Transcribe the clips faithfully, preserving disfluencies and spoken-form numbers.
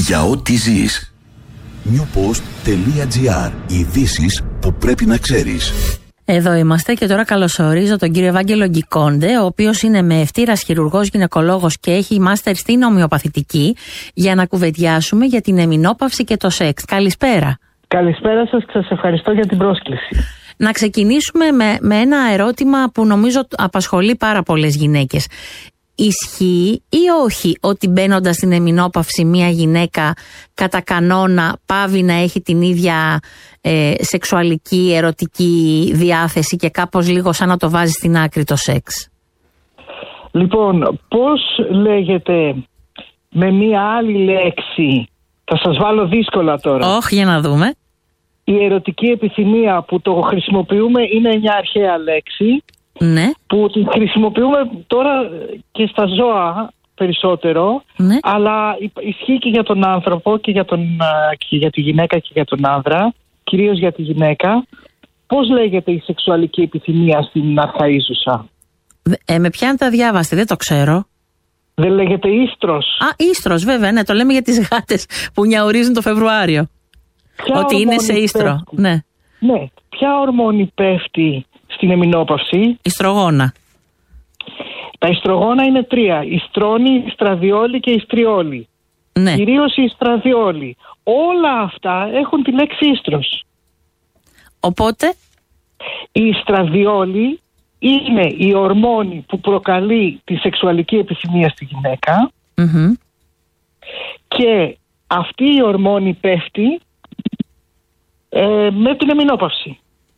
για ό,τι ζεις. newpost.gr. Ειδήσεις που πρέπει να ξέρεις. Εδώ είμαστε και τώρα καλωσορίζω τον κύριο Ευάγγελο Γκικόντε, ο οποίος είναι μεευτήρας χειρουργός γυναικολόγος και έχει μάστερ στην ομοιοπαθητική, για να κουβεντιάσουμε για την εμεινόπαυση και το σεξ. Καλησπέρα. Καλησπέρα σας και σας ευχαριστώ για την πρόσκληση. Να ξεκινήσουμε με, με ένα ερώτημα που νομίζω απασχολεί πάρα πολλές γυναίκες. Ισχύει ή όχι ότι μπαίνοντας στην εμεινόπαυση μια γυναίκα κατά κανόνα πάβει να έχει την ίδια ε, σεξουαλική, ερωτική διάθεση και κάπως λίγο σαν να το βάζει στην άκρη το σεξ? Λοιπόν, πώς λέγεται με μια άλλη λέξη, θα σας βάλω δύσκολα τώρα. Όχι, για να δούμε. Η ερωτική επιθυμία που το χρησιμοποιούμε είναι μια αρχαία λέξη. Ναι. Που την χρησιμοποιούμε τώρα και στα ζώα περισσότερο, ναι. Αλλά ισχύει και για τον άνθρωπο και για, τον, και για τη γυναίκα και για τον άνδρα, κυρίως για τη γυναίκα. Πώς λέγεται η σεξουαλική επιθυμία στην αρχαΐζουσα? Ε, με ποιαν τα διάβαστε, δεν το ξέρω. Δεν λέγεται ίστρος? Α, ίστρος, βέβαια, ναι, το λέμε για τις γάτες που νιαουρίζουν το Φεβρουάριο. Ποια ότι είναι σε ίστρο. Ναι. Ναι. Ποια ορμόνη πέφτει στην εμεινόπαυση? Ιστρογόνα. Τα ιστρογόνα είναι τρία. Ιστρόνη, ιστραδιόλη και ιστριόλη. Ναι. Κυρίως η ιστραδιόλη. Όλα αυτά έχουν τη λέξη ίστρος. Οπότε η ιστραδιόλη είναι η ορμόνη που προκαλεί τη σεξουαλική επιθυμία στη γυναίκα, mm-hmm. και αυτή η ορμόνη πέφτει ε, με την εμεινόπαυση.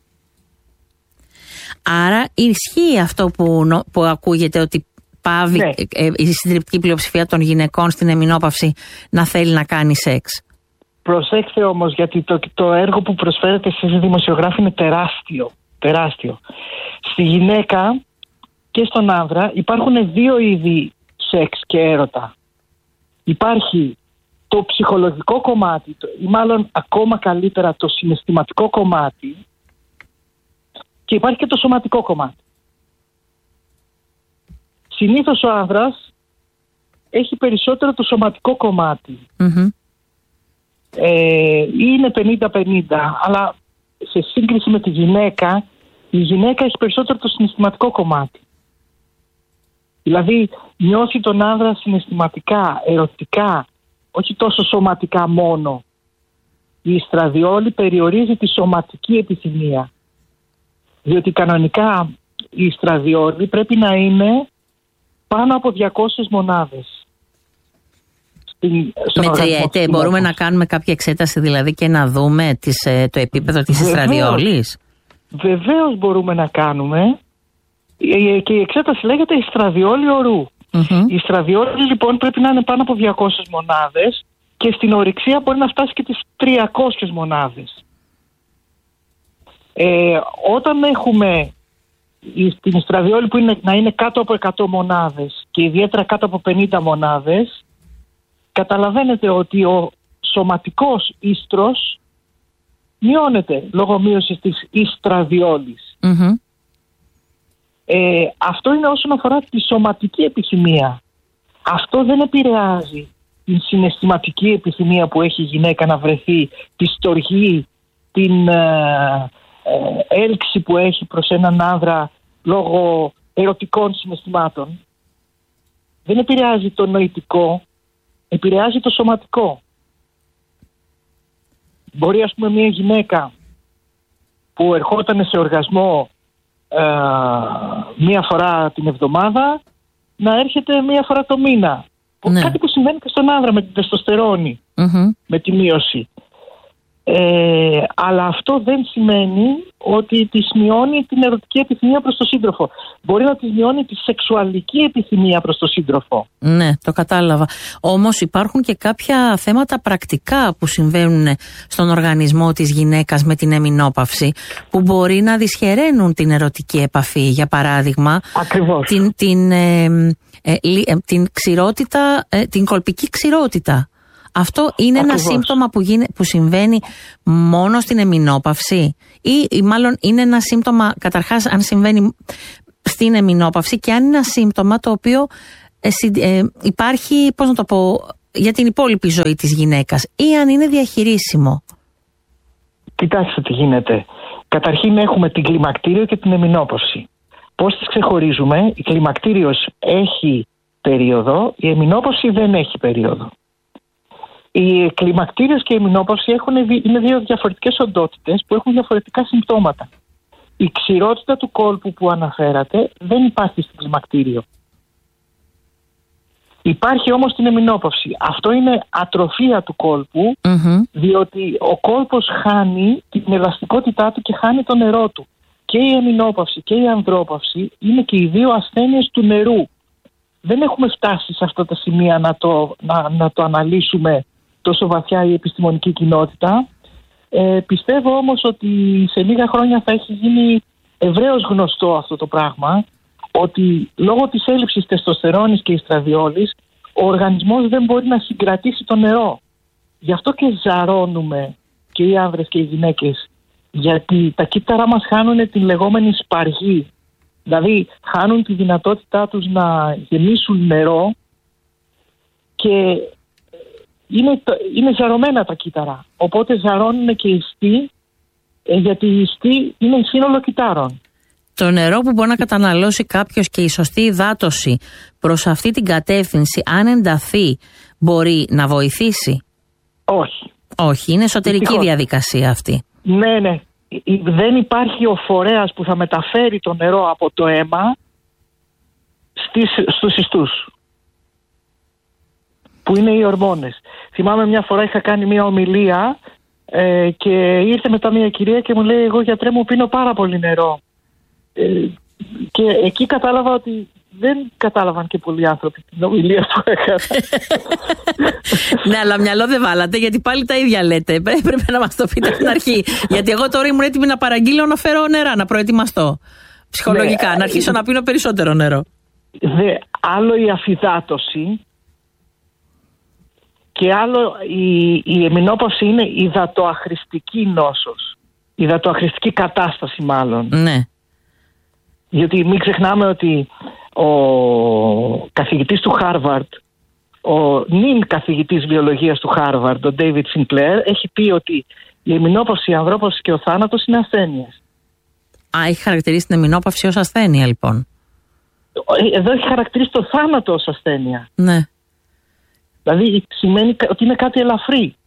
Άρα ισχύει αυτό που, που ακούγεται, ότι πάβει, ναι. ε, η συντριπτική πλειοψηφία των γυναικών στην εμεινόπαυση να θέλει να κάνει σεξ? Προσέξτε όμως, γιατί το, το έργο που προσφέρετε εσείς δημοσιογράφοι είναι τεράστιο, τεράστιο. Στη γυναίκα και στον άνδρα υπάρχουν δύο είδη σεξ και έρωτα. Υπάρχει το ψυχολογικό κομμάτι, ή μάλλον ακόμα καλύτερα το συναισθηματικό κομμάτι, και υπάρχει και το σωματικό κομμάτι. Συνήθως ο άνδρας έχει περισσότερο το σωματικό κομμάτι. Mm-hmm. Ε, είναι πενήντα πενήντα, αλλά σε σύγκριση με τη γυναίκα, η γυναίκα έχει περισσότερο το συναισθηματικό κομμάτι. Δηλαδή νιώθει τον άνδρα συναισθηματικά, ερωτικά, όχι τόσο σωματικά μόνο. Η ιστραδιόλη περιορίζει τη σωματική επιθυμία. Διότι κανονικά η ιστραδιόλη πρέπει να είναι πάνω από διακόσιες μονάδες. Μετριέται, μπορούμε να κάνουμε κάποια εξέταση δηλαδή και να δούμε τις, το επίπεδο της ιστραδιόλης? Βεβαίως μπορούμε να κάνουμε, και η εξέταση λέγεται ιστραδιόλη ορού. Mm-hmm. Η ιστραδιόλη λοιπόν πρέπει να είναι πάνω από διακόσιες μονάδες και στην ορυξία μπορεί να φτάσει και τις τριακόσιες μονάδες. Ε, όταν έχουμε την ιστραδιόλη που είναι, να είναι κάτω από εκατό μονάδες και ιδιαίτερα κάτω από πενήντα μονάδες, καταλαβαίνετε ότι ο σωματικός ίστρος μειώνεται λόγω μείωσης της ιστραδιόλης. Mm-hmm. Ε, αυτό είναι όσον αφορά τη σωματική επιθυμία. Αυτό δεν επηρεάζει την συναισθηματική επιθυμία που έχει η γυναίκα να βρεθεί, τη στοργή, την ε, ε, έλξη που έχει προς έναν άνδρα λόγω ερωτικών συναισθημάτων. Δεν επηρεάζει το νοητικό, επηρεάζει το σωματικό. Μπορεί, ας πούμε, μια γυναίκα που ερχόταν σε οργασμό ε, μία φορά την εβδομάδα να έρχεται μία φορά το μήνα. Ναι. Κάτι που συμβαίνει και στον άνδρα με την τεστοστερόνη, mm-hmm. με τη μείωση. Ε, αλλά αυτό δεν σημαίνει ότι της μειώνει την ερωτική επιθυμία προς τον σύντροφο. Μπορεί να της μειώνει τη σεξουαλική επιθυμία προς τον σύντροφο. Ναι, το κατάλαβα. Όμως υπάρχουν και κάποια θέματα πρακτικά που συμβαίνουν στον οργανισμό της γυναίκας με την εμεινόπαυση, που μπορεί να δυσχεραίνουν την ερωτική επαφή. Για παράδειγμα, ακριβώς. Την, την, ε, ε, ε, την ξηρότητα, ε, την κολπική ξηρότητα. Αυτό είναι Ακριβώς. ένα σύμπτωμα που, γίνε, που συμβαίνει μόνο στην εμεινόπαυση, ή, ή μάλλον είναι ένα σύμπτωμα καταρχάς αν συμβαίνει στην εμεινόπαυση, και αν είναι ένα σύμπτωμα το οποίο ε, ε, υπάρχει, πώς να το πω, για την υπόλοιπη ζωή της γυναίκας ή αν είναι διαχειρίσιμο? Κοιτάξτε τι γίνεται. Καταρχήν έχουμε την κλιμακτήριο και την εμεινόπαυση. Πώς τις ξεχωρίζουμε? Η κλιμακτήριος έχει περίοδο, η εμεινόπαυση δεν έχει περίοδο. Η κλιμακτήριος και η εμεινόπαυση έχουν, είναι δύο διαφορετικές οντότητες που έχουν διαφορετικά συμπτώματα. Η ξηρότητα του κόλπου που αναφέρατε δεν υπάρχει στην κλιμακτήριο. Υπάρχει όμως στην εμεινόπαυση. Αυτό είναι ατροφία του κόλπου, mm-hmm. διότι ο κόλπος χάνει την ελαστικότητά του και χάνει το νερό του. Και η εμεινόπαυση και η ανδρόπαυση είναι και οι δύο ασθένειες του νερού. Δεν έχουμε φτάσει σε αυτά τα σημεία να το, να, να το αναλύσουμε τόσο βαθιά η επιστημονική κοινότητα. Ε, πιστεύω όμως ότι σε λίγα χρόνια θα έχει γίνει ευρέως γνωστό αυτό το πράγμα, ότι λόγω της έλλειψης τεστοστερόνης και ιστραδιόλης ο οργανισμός δεν μπορεί να συγκρατήσει το νερό. Γι' αυτό και ζαρώνουμε και οι άνδρες και οι γυναίκες, γιατί τα κύτταρά μας χάνουν την λεγόμενη σπαργή. Δηλαδή χάνουν τη δυνατότητά τους να γεμίσουν νερό και είναι, είναι ζαρωμένα τα κύτταρα. Οπότε ζαρώνουν και οι ιστοί, γιατί οι ιστοί είναι σύνολο κυττάρων. Το νερό που μπορεί να καταναλώσει κάποιος και η σωστή υδάτωση προς αυτή την κατεύθυνση, αν ενταθεί, μπορεί να βοηθήσει? Όχι. Όχι, είναι εσωτερική Δυστυχώς. διαδικασία αυτή. Ναι, ναι. Δεν υπάρχει ο φορέας που θα μεταφέρει το νερό από το αίμα στις, στους ιστούς, που είναι οι ορμόνες. Θυμάμαι μια φορά είχα κάνει μια ομιλία ε, και ήρθε μετά μια κυρία και μου λέει, εγώ γιατρέ μου πίνω πάρα πολύ νερό. Ε, και εκεί κατάλαβα ότι δεν κατάλαβαν και πολλοί άνθρωποι την ομιλία που έκανα. Ναι, αλλά μυαλό δεν βάλατε, γιατί πάλι τα ίδια λέτε. Πρέπει να μας το πείτε στην αρχή. Γιατί εγώ τώρα ήμουν έτοιμη να παραγγείλω να φέρω νερά, να προετοιμαστώ. Ψυχολογικά, ναι, να αρχίσω ε, να πίνω περισσότερο νερό. Δε, άλλο η αφυδάτωση και άλλο η, η εμεινόπαυση είναι υδατοαχρηστική νόσος. Υδατοαχρηστική κατάσταση μάλλον. Ναι. Γιατί μην ξεχνάμε ότι ο καθηγητής του Χάρβαρντ, ο νυν καθηγητής βιολογίας του Χάρβαρντ, ο Ντέιβιντ Σινκλέρ, έχει πει ότι η εμεινόπαυση, η ανδρόπαυση και ο θάνατος είναι ασθένειες. Α, έχει χαρακτηρίσει την εμεινόπαυση ως ασθένεια, λοιπόν. Εδώ έχει χαρακτηρίσει το θάνατο ως ασθένεια. Ναι. Δηλαδή σημαίνει ότι είναι κάτι ελαφρύ.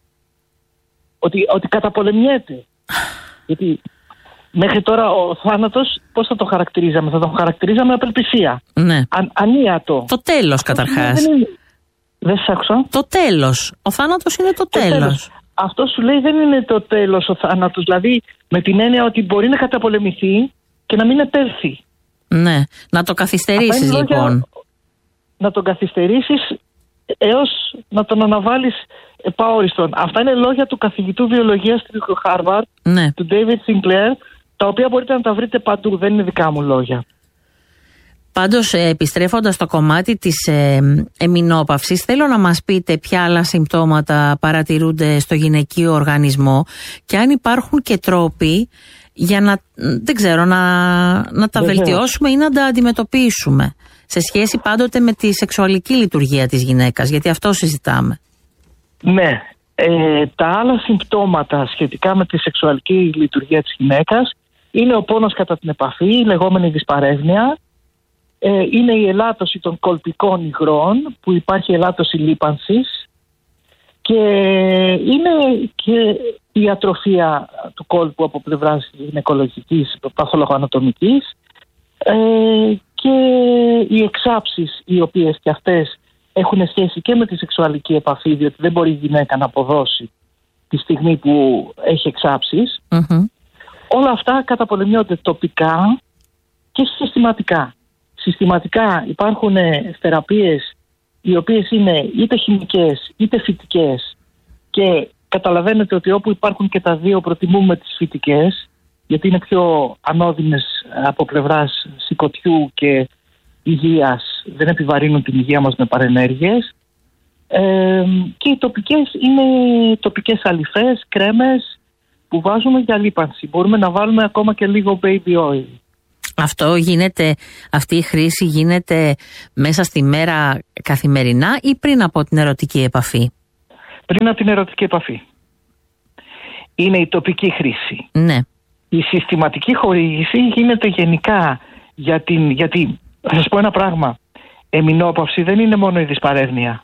Ότι, ότι καταπολεμιέται. Γιατί μέχρι τώρα ο θάνατος πώς θα το χαρακτηρίζαμε? Θα τον χαρακτηρίζαμε απελπισία. Ναι. Αν, ανίατο. Το τέλος καταρχάς. Δεν, είναι... δεν σ' άκουσα. Το τέλος. Ο θάνατος είναι το, το τέλος. τέλος. Αυτό σου λέει δεν είναι το τέλος ο θάνατος. Δηλαδή με την έννοια ότι μπορεί να καταπολεμηθεί και να μην επέλθει. Ναι. Να το καθυστερήσεις λοιπόν. Να τον καθυστερήσεις έως να τον αναβάλεις επαόριστον. Αυτά είναι λόγια του καθηγητού βιολογίας του Χάρβαρντ, ναι. του David Sinclair, τα οποία μπορείτε να τα βρείτε παντού, δεν είναι δικά μου λόγια. Πάντως, επιστρέφοντας στο κομμάτι της ε, εμεινόπαυσης, θέλω να μας πείτε ποια άλλα συμπτώματα παρατηρούνται στο γυναικείο οργανισμό και αν υπάρχουν και τρόποι για να, δεν ξέρω, να, να τα Βεβαίως. βελτιώσουμε ή να τα αντιμετωπίσουμε σε σχέση πάντοτε με τη σεξουαλική λειτουργία της γυναίκας, γιατί αυτό συζητάμε. Ναι, ε, τα άλλα συμπτώματα σχετικά με τη σεξουαλική λειτουργία της γυναίκας είναι ο πόνος κατά την επαφή, η λεγόμενη δυσπαρεύνοια, ε, είναι η ελάττωση των κολπικών υγρών, που υπάρχει ελάττωση λίπανσης, και είναι και η ατροφία του κόλπου από πλευράς γυναικολογικής, παθολογοανατομικής, ε, και οι εξάψεις, οι οποίες και αυτές έχουν σχέση και με τη σεξουαλική επαφή, διότι δεν μπορεί η γυναίκα να αποδώσει τη στιγμή που έχει εξάψεις. Mm-hmm. Όλα αυτά καταπολεμιόνται τοπικά και συστηματικά. Συστηματικά υπάρχουν θεραπείες οι οποίες είναι είτε χημικές είτε φυτικές, και καταλαβαίνετε ότι όπου υπάρχουν και τα δύο προτιμούμε τις φυτικές, γιατί είναι πιο ανώδυνες από πλευράς σηκωτιού και υγείας, δεν επιβαρύνουν την υγεία μας με παρενέργειες. Ε, και οι τοπικές είναι τοπικές αλυφές, κρέμες που βάζουμε για λίπανση. Μπορούμε να βάλουμε ακόμα και λίγο baby oil. Αυτό γίνεται, αυτή η χρήση γίνεται μέσα στη μέρα καθημερινά ή πριν από την ερωτική επαφή? Πριν από την ερωτική επαφή. Είναι η τοπική χρήση. Ναι. Η συστηματική χορήγηση γίνεται γενικά για την, γιατί, θα σας πω ένα πράγμα, εμεινόπαυση δεν είναι μόνο η δυσπαρεύνοια.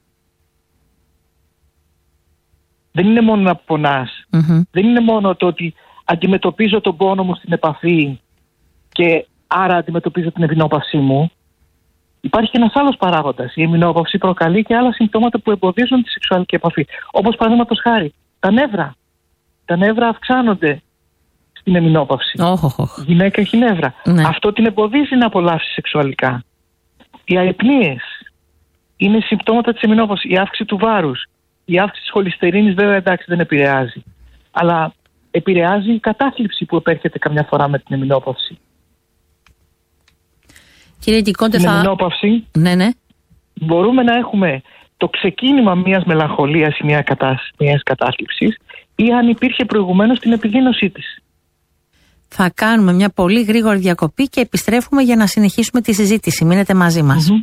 Δεν είναι μόνο να πονάς. Mm-hmm. Δεν είναι μόνο το ότι αντιμετωπίζω τον πόνο μου στην επαφή και άρα αντιμετωπίζω την εμεινόπαυσή μου. Υπάρχει και ένας άλλος παράγοντας. Η εμεινόπαυση προκαλεί και άλλα συμπτώματα που εμποδίζουν τη σεξουαλική επαφή. Όπως παραδείγματος χάρη, τα νεύρα. Τα νεύρα αυξάνονται στην εμεινόπαυση. Oh, oh, oh. Η γυναίκα έχει νεύρα. Ναι. Αυτό την εμποδίζει να απολαύσει σεξουαλικά. Οι αϊπνίες είναι συμπτώματα της εμεινόπαυσης. Η αύξηση του βάρους. Η αύξηση της χολυστερίνης βέβαια εντάξει δεν επηρεάζει. Αλλά επηρεάζει η κατάθλιψη που επέρχεται καμιά φορά με την εμεινόπαυση. Κύριε Κικόντε, στην θα... εμεινόπαυση ναι, ναι. μπορούμε να έχουμε το ξεκίνημα μιας μελαγχολίας ή μια κατάσ... μιας κατάθλιψης ή αν υπήρχε προηγουμένως την επιδείνωσή της. Θα κάνουμε μια πολύ γρήγορη διακοπή και επιστρέφουμε για να συνεχίσουμε τη συζήτηση. Μείνετε μαζί μας. Mm-hmm.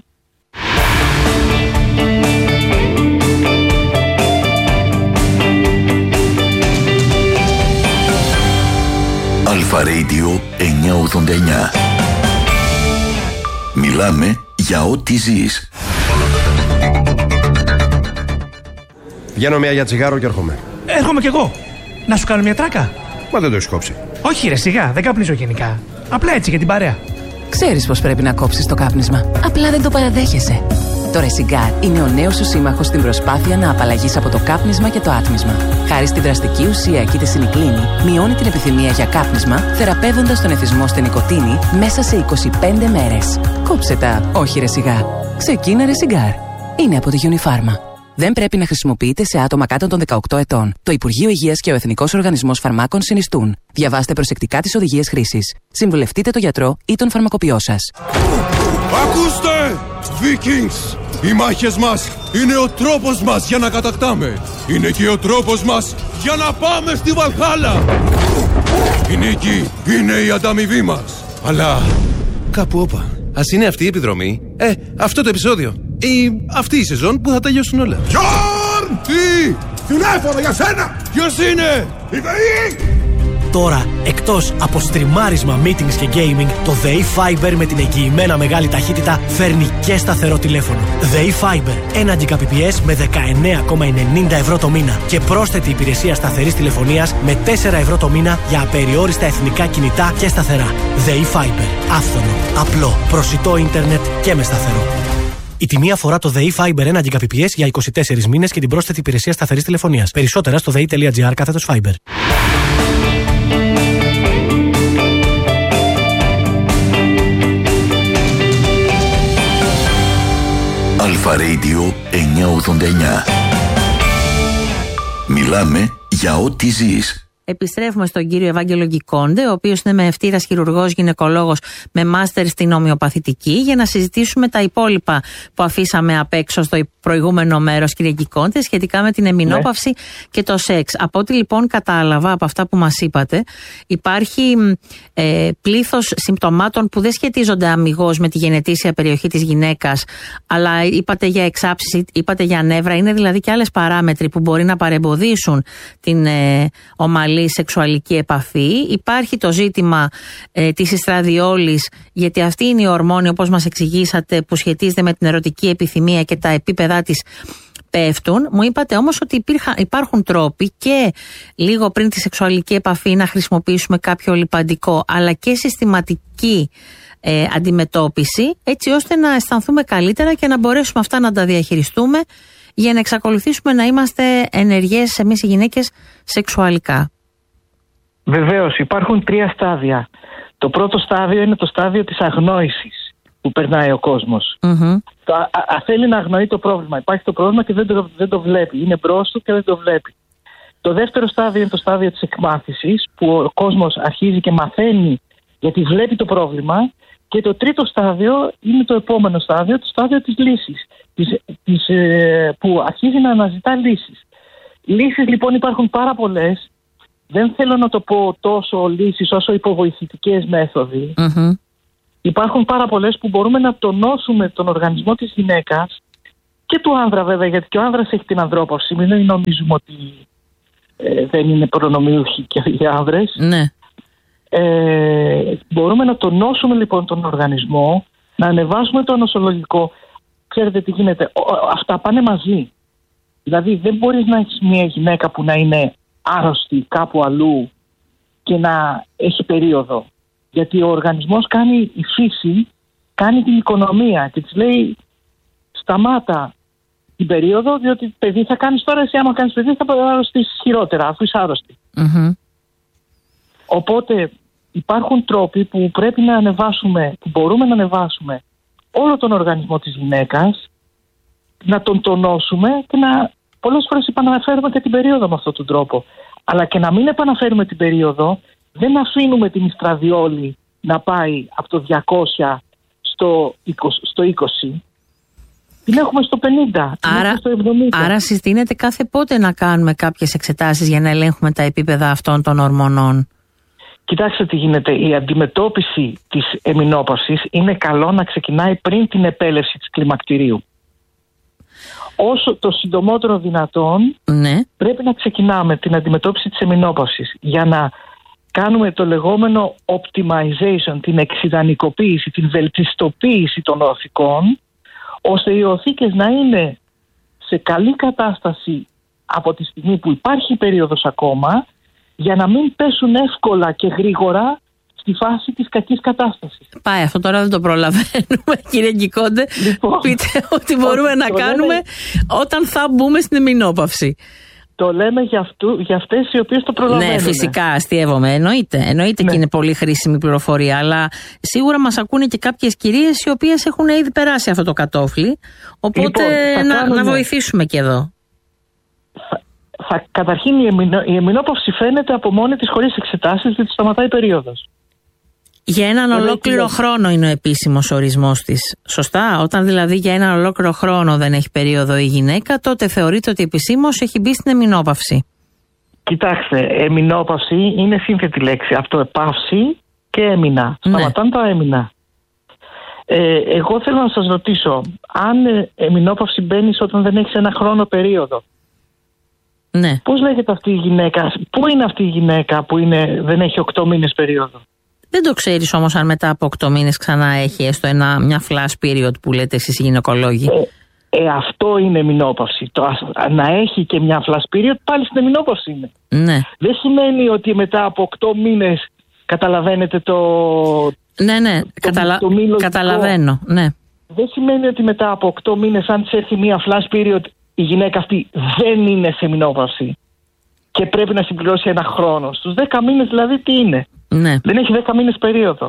Αλφα Radio εννιακόσια ογδόντα εννιά. Μιλάμε για ό,τι ζεις. Βγαίνω μια για τσιγάρο και έρχομαι. Έρχομαι κι εγώ. Να σου κάνω μια τράκα. Μα δεν το έχεις κόψει. Όχι ρε, σιγά, δεν καπνίζω γενικά. Απλά έτσι για την παρέα. Ξέρεις πως πρέπει να κόψεις το κάπνισμα. Απλά δεν το παραδέχεσαι. Το Resigar είναι ο νέος σου σύμμαχος στην προσπάθεια να απαλλαγείς από το κάπνισμα και το άτμισμα. Χάρη στη δραστική ουσία κητεσινικλίνη, μειώνει την επιθυμία για κάπνισμα, θεραπεύοντας τον εθισμό στην νοικοτήνη μέσα σε είκοσι πέντε μέρες. Κόψε τα, όχι Resigar. Ξεκίνα Resigar. Είναι από τη Unifarma. Δεν πρέπει να χρησιμοποιείται σε άτομα κάτω των δεκαοκτώ ετών. Το Υπουργείο Υγείας και ο Εθνικός Οργανισμός Φαρμάκων συνιστούν. Διαβάστε προσεκτικά τις οδηγίες χρήσης. Συμβουλευτείτε τον γιατρό ή τον φαρμακοποιό σας. Ακούστε! Vikings! Οι μάχες μας είναι ο τρόπος μας για να κατακτάμε. Είναι και ο τρόπος μας για να πάμε στη Βαλχάλα. Η νίκη είναι η ανταμοιβή μας. Αλλά κάπου όπα. Ας είναι αυτή η επιδρομή. Ε, αυτό το επεισόδιο. Ή αυτή η σεζόν που θα τελειώσουν όλα. Γιόρν! Τι! Τηλέφωνο για σένα! Ποιος είναι? Η ΔΕΗ! Τώρα, εκτός από στριμάρισμα, meetings και gaming, το ΔΕΗ Fiber με την εγγυημένα μεγάλη ταχύτητα φέρνει και σταθερό τηλέφωνο. ΔΕΗ Fiber, ένα Gbps με δεκαεννέα κόμμα ενενήντα ευρώ το μήνα και πρόσθετη υπηρεσία σταθερής τηλεφωνίας με τέσσερα ευρώ το μήνα για απεριόριστα εθνικά κινητά και σταθερά. ΔΕΗ Fiber, άφθονο, απλό, προσιτό ίντερνετ και με σταθερό. Η τιμή αφορά το ΔΕΗ Fiber ένα Gbps για είκοσι τέσσερις μήνες και την πρόσθετη υπηρεσία σταθερής τηλεφωνίας. Περισσότερα στο δei.gr κάθετος Fiber. Αλφα Radio εννιακόσια ογδόντα εννιά. Μιλάμε για ό,τι ζεις. Επιστρέφουμε στον κύριο Ευάγγελο Κικόντε, ο οποίος είναι μεευτήρας χειρουργός γυναικολόγος με μάστερ στην ομοιοπαθητική, για να συζητήσουμε τα υπόλοιπα που αφήσαμε απ' έξω στο προηγούμενο μέρος, κύριε Κικόντε, σχετικά με την εμεινόπαυση ναι. και το σεξ. Από ό,τι λοιπόν κατάλαβα από αυτά που μας είπατε, υπάρχει ε, πλήθος συμπτωμάτων που δεν σχετίζονται αμιγώς με τη γενετήσια περιοχή της γυναίκας, αλλά είπατε για εξάψηση, είπατε για νεύρα, είναι δηλαδή και άλλες παράμετροι που μπορεί να παρεμποδίσουν την ε, ομαλή σεξουαλική επαφή. Υπάρχει το ζήτημα ε, της ιστραδιόλης, γιατί αυτή είναι η ορμόνη, όπως μας εξηγήσατε, που σχετίζεται με την ερωτική επιθυμία και τα επίπεδά της πέφτουν. Μου είπατε όμως ότι υπήρχα, υπάρχουν τρόποι και λίγο πριν τη σεξουαλική επαφή να χρησιμοποιήσουμε κάποιο λιπαντικό, αλλά και συστηματική ε, αντιμετώπιση, έτσι ώστε να αισθανθούμε καλύτερα και να μπορέσουμε αυτά να τα διαχειριστούμε για να εξακολουθήσουμε να είμαστε ενεργές εμείς οι γυναίκες σεξουαλικά. Βεβαίως, υπάρχουν τρία στάδια. Το πρώτο στάδιο είναι το στάδιο της αγνόησης που περνάει ο κόσμος. Mm-hmm. Το, α, α, θέλει να αγνοεί το πρόβλημα. Υπάρχει το πρόβλημα και δεν το, δεν το βλέπει. Είναι μπρος του και δεν το βλέπει. Το δεύτερο στάδιο είναι το στάδιο της εκμάθησης, που ο κόσμος αρχίζει και μαθαίνει γιατί βλέπει το πρόβλημα. Και το τρίτο στάδιο είναι το επόμενο στάδιο, το στάδιο της λύσης, της, της, ε, που αρχίζει να αναζητά λύσεις. Λύσεις λοιπόν υπάρχουν πάρα πολλές. δεν θέλω να το πω τόσο λύσεις όσο υποβοηθητικές μέθοδοι. Mm-hmm. Υπάρχουν πάρα πολλές που μπορούμε να τονώσουμε τον οργανισμό της γυναίκας και του άνδρα βέβαια, γιατί και ο άνδρας έχει την ανδρόπαυση. Μην νομίζουμε ότι ε, δεν είναι προνομιούχοι και οι άνδρες. Ναι. Ε, μπορούμε να τονώσουμε λοιπόν τον οργανισμό, να ανεβάσουμε το νοσολογικό. Ξέρετε τι γίνεται, αυτά πάνε μαζί. Δηλαδή δεν μπορείς να έχεις μια γυναίκα που να είναι άρρωστη κάπου αλλού και να έχει περίοδο. Γιατί ο οργανισμός κάνει, η φύση κάνει την οικονομία και της λέει σταμάτα την περίοδο, διότι παιδί θα κάνεις τώρα, εσύ άμα κάνεις παιδί θα αρρωστήσεις χειρότερα αφού είσαι άρρωστη. Mm-hmm. Οπότε υπάρχουν τρόποι που πρέπει να ανεβάσουμε, που μπορούμε να ανεβάσουμε όλο τον οργανισμό της γυναίκας, να τον τονώσουμε και να πολλές φορές επαναφέρουμε και την περίοδο με αυτόν τον τρόπο. Αλλά και να μην επαναφέρουμε την περίοδο, δεν αφήνουμε την ιστραδιόλη να πάει από το διακόσια στο είκοσι, στο είκοσι. Την έχουμε στο πενήντα, την άρα, έχουμε στο εβδομήντα. Άρα συστήνεται κάθε πότε να κάνουμε κάποιες εξετάσεις για να ελέγχουμε τα επίπεδα αυτών των ορμονών. Κοιτάξτε τι γίνεται. Η αντιμετώπιση της εμεινόπαυσης είναι καλό να ξεκινάει πριν την επέλευση της κλιμακτηρίου. Όσο το συντομότερο δυνατόν, ναι, πρέπει να ξεκινάμε την αντιμετώπιση της εμεινόπαυσης για να κάνουμε το λεγόμενο optimization, την εξιδανικοποίηση, την βελτιστοποίηση των οθικών, ώστε οι οθήκες να είναι σε καλή κατάσταση από τη στιγμή που υπάρχει η περίοδος ακόμα, για να μην πέσουν εύκολα και γρήγορα στη φάση της κακής κατάστασης. Πάει, αυτό τώρα δεν το προλαβαίνουμε, κύριε Γκικόντε. Λοιπόν, πείτε ό,τι μπορούμε να κάνουμε λέμε, όταν θα μπούμε στην εμεινόπαυση. Το λέμε για, αυτού, για αυτές οι οποίες το προλαβαίνουν. Ναι, φυσικά, αστείευομαι. Εννοείται, εννοείται ναι. Και είναι πολύ χρήσιμη πληροφορία. Αλλά σίγουρα μας ακούνε και κάποιες κυρίες οι οποίες έχουν ήδη περάσει αυτό το κατόφλι. Οπότε λοιπόν, να, κάνουμε... να βοηθήσουμε και εδώ. Θα, θα, καταρχήν η, εμεινο, η εμεινόπαυση φαίνεται από μόνη της χωρίς εξετάσεις, διότι σταματάει η περίοδος. Για έναν Λέβαια ολόκληρο και... χρόνο είναι ο επίσημος ορισμός της. Σωστά. Όταν δηλαδή για έναν ολόκληρο χρόνο δεν έχει περίοδο η γυναίκα, τότε θεωρείται ότι επισήμως έχει μπει στην εμεινόπαυση. Κοιτάξτε, εμεινόπαυση είναι σύνθετη λέξη. Αυτό επαύση και έμεινα. Ναι. Σταματάνε τα έμεινα. Ε, εγώ θέλω να σας ρωτήσω, αν εμεινόπαυση μπαίνεις όταν δεν έχεις ένα χρόνο περίοδο. Ναι. Πώς λέγεται αυτή η γυναίκα, πού είναι αυτή η γυναίκα που είναι, δεν έχει οκτώ μήνες περίοδο? Δεν το ξέρεις όμως αν μετά από οκτώ μήνες ξανά έχει έστω ένα, μια flash period που λέτε εσείς οι γυναικολόγοι. Ε, ε, αυτό είναι εμεινόπαυση. Το, να έχει και μια flash period πάλι στην εμεινόπαυση είναι. Ναι. Δεν σημαίνει ότι μετά από οκτώ μήνες καταλαβαίνετε το... Ναι, ναι, το, Καταλα... το καταλαβαίνω. Ναι. Δεν σημαίνει ότι μετά από οκτώ μήνες αν της έρθει μια flash period η γυναίκα αυτή δεν είναι σε εμεινόπαυση και πρέπει να συμπληρώσει ένα χρόνο. Στους δέκα μήνες δηλαδή τι είναι? Ναι. Δεν έχει δέκα μήνες περίοδο.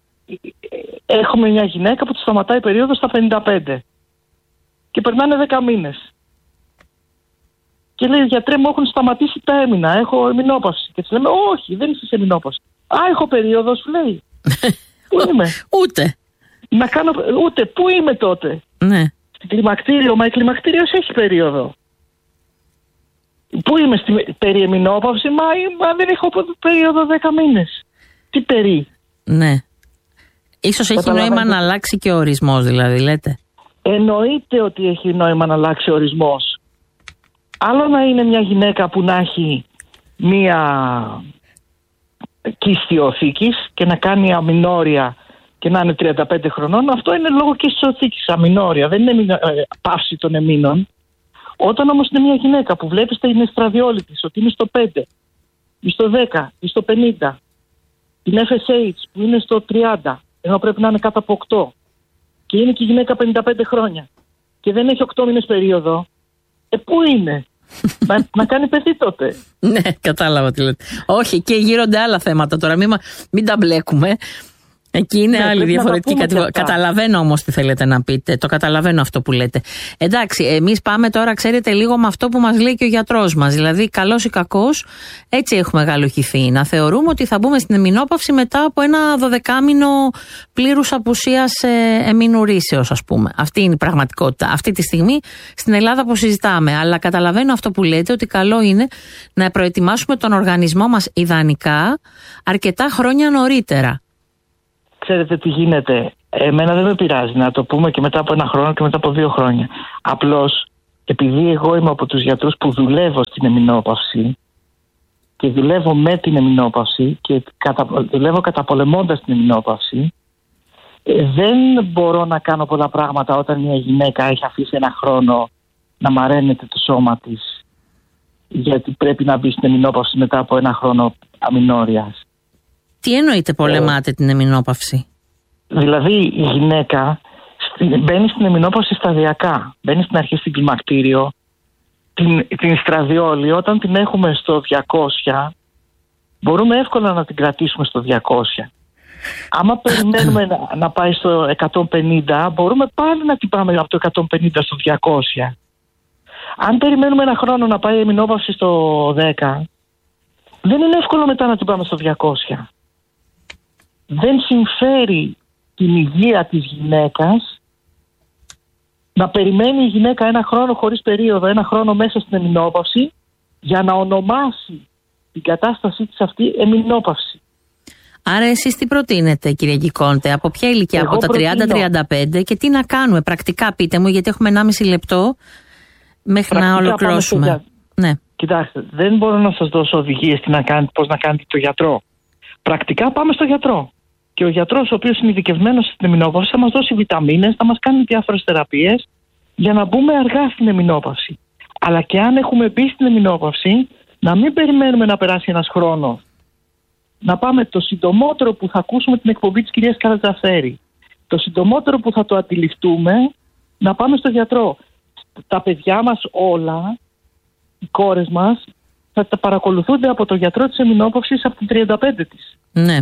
Έχουμε μια γυναίκα που τη σταματάει περίοδο στα πενήντα πέντε και περνάνε δέκα μήνες και λέει, γιατρέ μου έχουν σταματήσει τα έμεινα, έχω εμεινόπαυση. Και της λέμε, όχι δεν είσαι σε εμεινόπαυση. Α, έχω περίοδο, σου λέει. Πού είμαι? Ούτε να κάνω, ούτε, πού είμαι τότε? Ναι. Στην κλιμακτήριο, μα η κλιμακτήριος έχει περίοδο. Πού είμαι στην περί εμεινόπαυση? Μα, μα δεν έχω περίοδο δέκα μήνες. Τι περί? Ναι. Ίσως έχει νόημα να αλλάξει και ο ορισμός, δηλαδή, λέτε. Εννοείται ότι έχει νόημα να αλλάξει ο ορισμός. Άλλο να είναι μια γυναίκα που να έχει μια κίστη οθήκης και να κάνει αμινόρια και να είναι τριάντα πέντε χρονών. Αυτό είναι λόγω κίστης οθήκης, αμινόρια. Δεν είναι ε, παύση των εμείνων. Όταν όμως είναι μια γυναίκα που βλέπεις την εστραδιόλη της ότι είναι στο πέντε ή στο δέκα ή στο πενήντα, την εφ ες έιτς που είναι στο τριάντα ενώ πρέπει να είναι κάτω από οκτώ και είναι και η γυναίκα πενήντα πέντε χρόνια και δεν έχει οκτώ μήνες περίοδο, ε πού είναι? να, να κάνει παιδί τότε. Ναι, κατάλαβα τι λέτε. Όχι, και γύρονται άλλα θέματα τώρα, μην, μην τα μπλέκουμε. Εκεί είναι ναι, άλλη διαφορετική κατηγορία. Καταλαβαίνω όμως τι θέλετε να πείτε. Το καταλαβαίνω αυτό που λέτε. Εντάξει, εμείς πάμε τώρα, ξέρετε, λίγο με αυτό που μας λέει και ο γιατρός μας. Δηλαδή, καλός ή κακός, έτσι έχουμε γαλοχηθεί. Να θεωρούμε ότι θα μπούμε στην εμεινόπαυση μετά από ένα δωδεκάμηνο πλήρους απουσίας ε, εμεινουρήσεως, ας πούμε. Αυτή είναι η πραγματικότητα. Αυτή τη στιγμή στην Ελλάδα που συζητάμε. Αλλά καταλαβαίνω αυτό που λέτε, ότι καλό είναι να προετοιμάσουμε τον οργανισμό μας ιδανικά αρκετά χρόνια νωρίτερα. Ξέρετε τι γίνεται. Εμένα δεν με πειράζει να το πούμε και μετά από ένα χρόνο και μετά από δύο χρόνια. Απλώς, επειδή εγώ είμαι από τους γιατρούς που δουλεύω στην εμεινόπαυση και δουλεύω με την εμεινόπαυση και κατα... δουλεύω καταπολεμώντας την εμεινόπαυση, δεν μπορώ να κάνω πολλά πράγματα όταν μια γυναίκα έχει αφήσει ένα χρόνο να μαραίνεται το σώμα της, γιατί πρέπει να μπει στην εμεινόπαυση μετά από ένα χρόνο αμηνόριας. Τι εννοείτε πολεμάτε ε, την εμεινόπαυση? Δηλαδή η γυναίκα μπαίνει στην εμεινόπαυση σταδιακά. Μπαίνει στην αρχή στην κλιμακτήριο, την, την στραδιόλη, όταν την έχουμε στο διακόσια, μπορούμε εύκολα να την κρατήσουμε στο διακόσια. Άμα περιμένουμε να, να πάει στο εκατόν πενήντα, μπορούμε πάλι να την πάμε από το εκατόν πενήντα στο διακόσια. Αν περιμένουμε ένα χρόνο να πάει η εμεινόπαυση στο δέκα, δεν είναι εύκολο μετά να την πάμε στο διακόσια. Δεν συμφέρει την υγεία της γυναίκας να περιμένει η γυναίκα ένα χρόνο χωρίς περίοδο, ένα χρόνο μέσα στην εμεινόπαυση, για να ονομάσει την κατάστασή της αυτή εμεινόπαυση. Άρα εσείς τι προτείνετε, κύριε Γκικόντε, από ποια ηλικία, εγώ από τα τριάντα τριάντα πέντε, και τι να κάνουμε πρακτικά? Πείτε μου, γιατί έχουμε ενάμιση λεπτό μέχρι πρακτικά να ολοκληρώσουμε. Ναι. Κοιτάξτε, δεν μπορώ να σας δώσω οδηγίες τι να κάνετε, πώς να κάνετε το γιατρό. Πρακτικά πάμε στο γιατρό. Και ο γιατρός, ο οποίος είναι ειδικευμένος στην εμεινόπαυση, θα μας δώσει βιταμίνες, θα μας κάνει διάφορες θεραπείες για να μπούμε αργά στην εμεινόπαυση. Αλλά και αν έχουμε μπει στην εμεινόπαυση, να μην περιμένουμε να περάσει ένας χρόνος. Να πάμε το συντομότερο που θα ακούσουμε την εκπομπή της κυρίας Καρατζαφέρη. Το συντομότερο που θα το αντιληφθούμε, να πάμε στο γιατρό. Τα παιδιά μας όλα, οι κόρες μας, θα τα παρακολουθούνται από το γιατρό της εμεινόπαυσης από την τριάντα πέντε της. Ναι.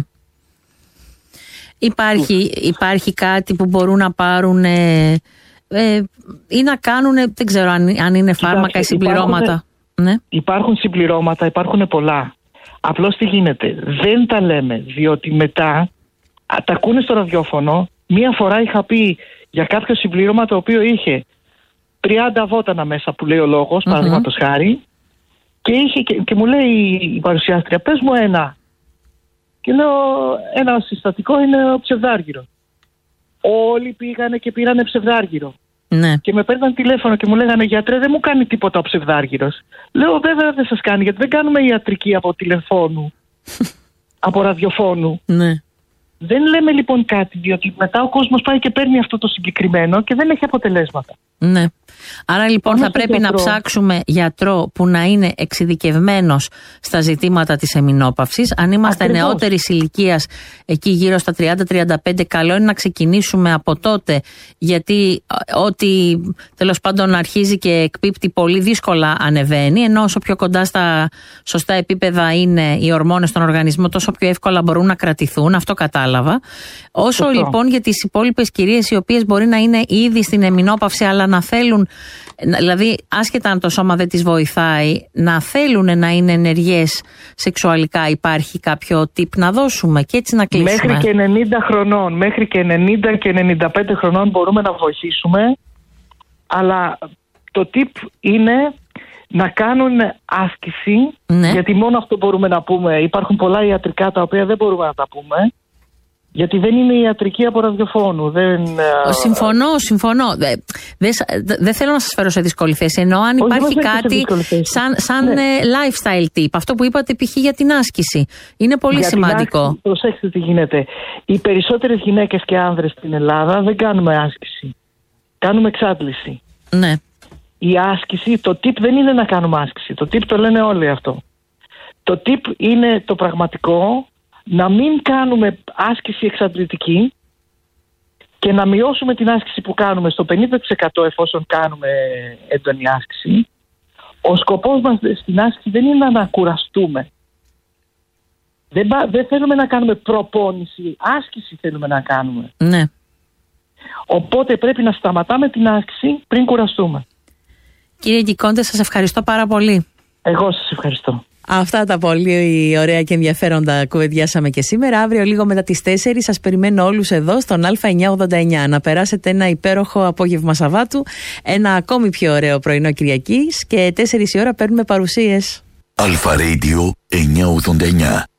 Υπάρχει, υπάρχει κάτι που μπορούν να πάρουν ε, ε, ή να κάνουν, δεν ξέρω αν, αν είναι φάρμακα ή συμπληρώματα. Υπάρχουν, ναι. υπάρχουν συμπληρώματα, υπάρχουν πολλά. Απλώς τι γίνεται, δεν τα λέμε, διότι μετά α, τα ακούνε στο ραδιόφωνο. Μία φορά είχα πει για κάποιο συμπλήρωμα το οποίο είχε τριάντα βότανα μέσα, που λέει ο λόγος, mm-hmm. παραδείγματος χάρη, και, είχε, και, και μου λέει η παρουσιάστρια, πες μου ένα. Και λέω, ένα συστατικό είναι ο ψευδάργυρο. Όλοι πήγανε και πήρανε ψευδάργυρο. Ναι. Και με παίρναν τηλέφωνο και μου λέγανε, γιατρέ, δεν μου κάνει τίποτα ο ψευδάργυρος. Λέω, βέβαια δεν σας κάνει, γιατί δεν κάνουμε ιατρική από τηλεφώνου, από ραδιοφώνου. Ναι. Δεν λέμε λοιπόν κάτι, διότι μετά ο κόσμος πάει και παίρνει αυτό το συγκεκριμένο και δεν έχει αποτελέσματα. Ναι. Άρα λοιπόν Πάμε θα πρέπει γιατρό. να ψάξουμε γιατρό που να είναι εξειδικευμένος στα ζητήματα της εμεινόπαυσης. Αν είμαστε Ακριβώς. νεότερης ηλικίας, εκεί γύρω στα τριάντα τριάντα πέντε, καλό είναι να ξεκινήσουμε από τότε, γιατί ό,τι τέλος πάντων αρχίζει και εκπίπτει πολύ δύσκολα ανεβαίνει, ενώ όσο πιο κοντά στα σωστά επίπεδα είναι οι ορμόνες στον οργανισμό, τόσο πιο εύκολα μπορούν να κρατηθούν. Αυτό κατάλαβα. Όσο Αυτό. λοιπόν για τις υπόλοιπες κυρίες, οι οποίες μπορεί να είναι ήδη στην εμεινόπαυση, αλλά να θέλουν, δηλαδή άσχετα αν το σώμα δεν τις βοηθάει, να θέλουν να είναι ενεργές σεξουαλικά, υπάρχει κάποιο tip να δώσουμε και έτσι να κλείσουμε? Μέχρι και ενενήντα χρονών, μέχρι και ενενήντα και ενενήντα πέντε χρονών μπορούμε να βοηθήσουμε, αλλά το tip είναι να κάνουν άσκηση, ναι. γιατί μόνο αυτό μπορούμε να πούμε. Υπάρχουν πολλά ιατρικά τα οποία δεν μπορούμε να τα πούμε, γιατί δεν είναι ιατρική από ραδιοφώνου. Δεν... Συμφωνώ, συμφωνώ. Δεν δε, δε θέλω να σας φέρω σε δύσκολη θέση. Ενώ αν Όχι, υπάρχει κάτι σαν, σαν ναι. lifestyle tip, αυτό που είπατε π.χ. για την άσκηση, είναι πολύ για σημαντικό. Άσκηση, προσέξτε τι γίνεται. Οι περισσότερες γυναίκες και άνδρες στην Ελλάδα δεν κάνουμε άσκηση. Κάνουμε εξάντληση. Ναι. Η άσκηση, το tip δεν είναι να κάνουμε άσκηση. Το tip το λένε όλοι αυτό. Το tip είναι το πραγματικό, να μην κάνουμε άσκηση εξαντλητική και να μειώσουμε την άσκηση που κάνουμε στο πενήντα τοις εκατό εφόσον κάνουμε έντονη άσκηση. Ο σκοπός μας στην άσκηση δεν είναι να κουραστούμε. Δεν, δεν θέλουμε να κάνουμε προπόνηση, άσκηση θέλουμε να κάνουμε. Ναι. Οπότε πρέπει να σταματάμε την άσκηση πριν κουραστούμε. Κύριε Κικόντε, σας ευχαριστώ πάρα πολύ. Εγώ σας ευχαριστώ. Αυτά τα πολύ ωραία και ενδιαφέροντα κουβεντιάσαμε και σήμερα. Αύριο λίγο μετά τις τέσσερις σας περιμένω όλους εδώ στον Α εννιακόσια ογδόντα εννιά. Να περάσετε ένα υπέροχο απόγευμα Σαββάτου, ένα ακόμη πιο ωραίο πρωινό Κυριακής και τέσσερις η ώρα παίρνουμε παρουσίες. Αλφα Radio εννιακόσια ογδόντα εννιά.